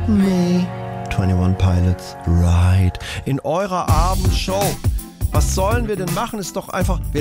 Me. 21 Pilots, right. In eurer Abendshow. Was sollen wir denn machen? Ist doch einfach, wir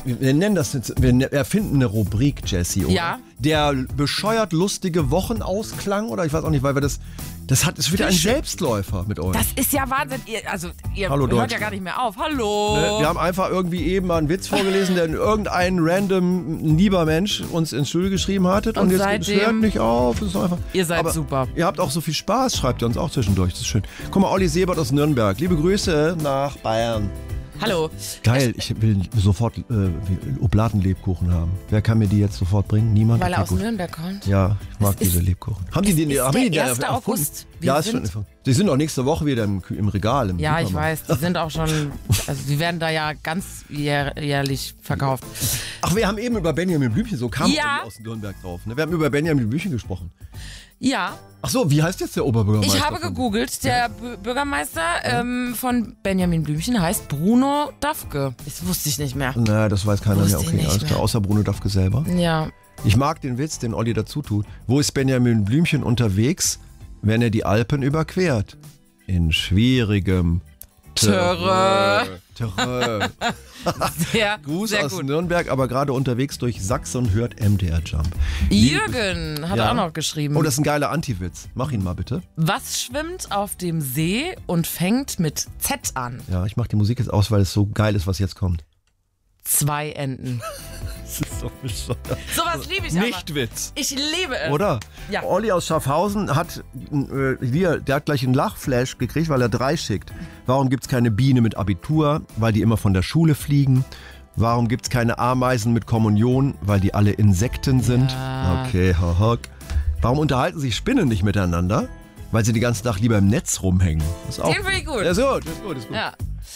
erfinden eine Rubrik, Jessie, oder? Ja. Der bescheuert lustige Wochenausklang, oder ich weiß auch nicht, weil wir das ist wieder ein Selbstläufer mit euch. Das ist ja Wahnsinn. Ihr Hallo, hört Deutsch. ja gar nicht mehr auf. Hallo. Ne? Wir haben einfach irgendwie eben mal einen Witz vorgelesen, den irgendein random lieber Mensch uns ins Studio geschrieben hatte. Und jetzt es hört nicht auf. Es ist einfach, Ihr seid super. Ihr habt auch so viel Spaß, schreibt ihr uns auch zwischendurch. Das ist schön. Guck mal, Olli Sebert aus Nürnberg. Liebe Grüße nach Bayern. Hallo. Geil, ich will sofort Oblaten-Lebkuchen haben. Wer kann mir die jetzt sofort bringen? Niemand? Weil er Okay, aus gut. Nürnberg kommt? Ja, ich mag diese Lebkuchen. Haben die den der erfunden? 1. August. Ja, ist schon. Die sind auch nächste Woche wieder im Regal. Ja, ich weiß. Die sind auch schon, also die werden da ja ganz jährlich verkauft. Ach, wir haben eben über Benjamin Blümchen, so kam Ja. aus Nürnberg drauf. Ne? Wir haben über Benjamin Blümchen gesprochen. Ja. Ach so, wie heißt jetzt der Oberbürgermeister? Ich habe gegoogelt. Der Bürgermeister von Benjamin Blümchen heißt Bruno Dafke. Das wusste ich nicht mehr. Naja, das weiß keiner mehr. Wusste ich Okay, nicht alles klar. mehr. Außer Bruno Dafke selber. Ja. Ich mag den Witz, den Olli dazu tut. Wo ist Benjamin Blümchen unterwegs, wenn er die Alpen überquert? In schwierigem Terrain. Terrain. Sehr, Gruß sehr aus gut. Nürnberg, aber gerade unterwegs durch Sachsen hört MDR Jump. Jürgen hat Ja. auch noch geschrieben. Oh, das ist ein geiler Anti-Witz. Mach ihn mal bitte. Was schwimmt auf dem See und fängt mit Z an? Ja, ich mach die Musik jetzt aus, weil es so geil ist, was jetzt kommt. 2 Enten. Das ist so bescheuert. Sowas liebe ich aber. Nicht Witz. Ich liebe es. Oder? Ja. Olli aus Schaffhausen hat, der hat gleich einen Lachflash gekriegt, weil er 3 schickt. Warum gibt's keine Biene mit Abitur? Weil die immer von der Schule fliegen. Warum gibt's keine Ameisen mit Kommunion? Weil die alle Insekten sind. Ja. Okay, haha. Warum unterhalten sich Spinnen nicht miteinander? Weil sie den ganzen Tag lieber im Netz rumhängen. Das ist auch Den finde ich gut. Ja, so, das ist gut, das ist gut. Ja.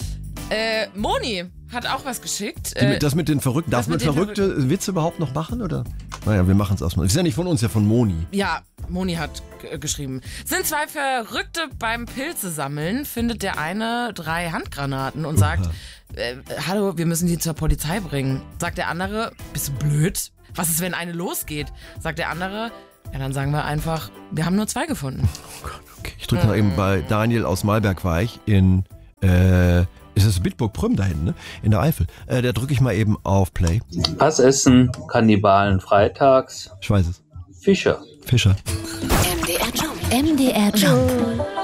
Moni hat auch was geschickt. Das mit den Verrückten, darf man mit den verrückte Witze überhaupt noch machen, oder? Naja, wir machen es erstmal. Ist ja nicht von uns, ja von Moni. Ja, Moni hat geschrieben. Sind 2 Verrückte beim Pilze sammeln, findet der eine 3 Handgranaten und sagt, hallo, wir müssen die zur Polizei bringen. Sagt der andere, bist du blöd? Was ist, wenn eine losgeht? Sagt der andere, ja, dann sagen wir einfach, wir haben nur 2 gefunden. Oh Gott, okay. Ich drücke mal eben bei Daniel aus Malbergweich in, ist das Bitburg-Prüm da hinten, ne? In der Eifel. Da drücke ich mal eben auf Play. Was essen Kannibalen freitags? Ich weiß es. Fische. Fischer. MDR Jump.